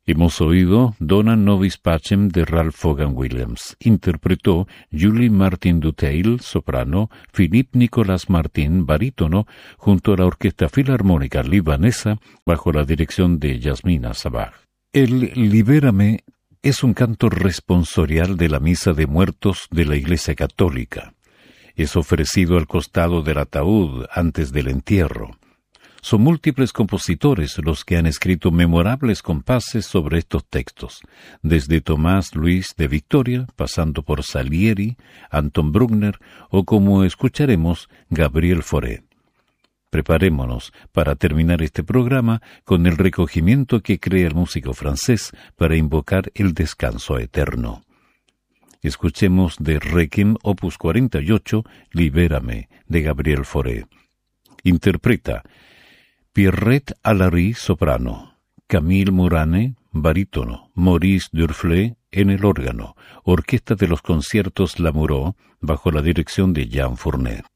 Hemos oído Dona Nobis Pacem de Ralph Vaughan Williams. Interpretó Julie Martin Duteil, soprano, Philippe Nicolas Martin, barítono, junto a la Orquesta Filarmónica Libanesa, bajo la dirección de Yasmina Sabah. El Libérame es un canto responsorial de la Misa de Muertos de la Iglesia Católica. Es ofrecido al costado del ataúd antes del entierro. Son múltiples compositores los que han escrito memorables compases sobre estos textos, desde Tomás Luis de Victoria, pasando por Salieri, Anton Bruckner o, como escucharemos, Gabriel Fauré. Preparémonos para terminar este programa con el recogimiento que crea el músico francés para invocar el descanso eterno. Escuchemos de Requiem opus 48, Libérame, de Gabriel Fauré. Interpreta Pierrette Allary, soprano, Camille Murane, barítono, Maurice Durflé en el órgano, Orquesta de los Conciertos Lamoureux, bajo la dirección de Jean Fournet.